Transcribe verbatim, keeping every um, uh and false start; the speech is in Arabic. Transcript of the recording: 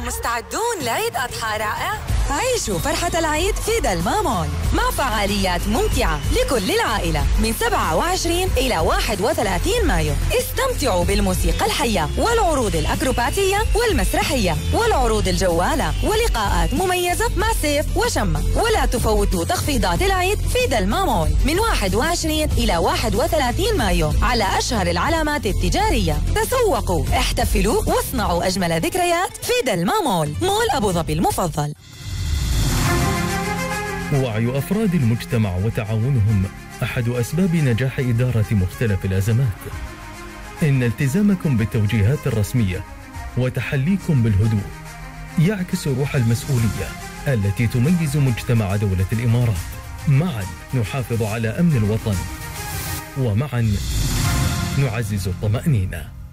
مستعدون لعيد أضحى رائع؟ عيشوا فرحة العيد في دلما مول مع فعاليات ممتعة لكل العائلة من سبعة وعشرين إلى واحد وثلاثين مايو. استمتعوا بالموسيقى الحية والعروض الأكروباتية والمسرحية والعروض الجوالة ولقاءات مميزة مع سيف وشمة. ولا تفوتوا تخفيضات العيد في دلما مول من واحد وعشرين إلى واحد وثلاثين مايو على أشهر العلامات التجارية. تسوقوا، احتفلوا واصنعوا أجمل ذكريات في دلما مول، مول أبو ظبي المفضل. وعي أفراد المجتمع وتعاونهم أحد أسباب نجاح إدارة مختلف الأزمات. إن التزامكم بالتوجيهات الرسمية وتحليكم بالهدوء يعكس روح المسؤولية التي تميز مجتمع دولة الإمارات. معا نحافظ على أمن الوطن، ومعا نعزز الطمأنينة.